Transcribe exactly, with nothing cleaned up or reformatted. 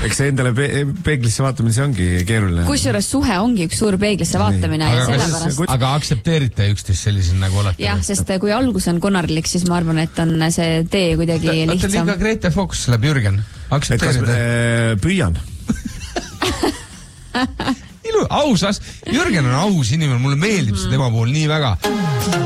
eks see endale pe peeglisse vaatamine, see ongi keeruline. Kusjuures suhe ongi üks suur peeglisse vaatamine aga, ja sellepärast. Aga aktsepteerite üksteist sellisel nagu olete? Jah, sest kui algus on konarlik, siis ma arvan, et on see tee kuidagi ta, lihtsam. Ta liiga Grete Fox läheb Jürgen. Aktsepteerite? Äh, püüan. Ilu, ausas. Jürgen on aus inimene, mulle meeldib see tema puhul nii väga.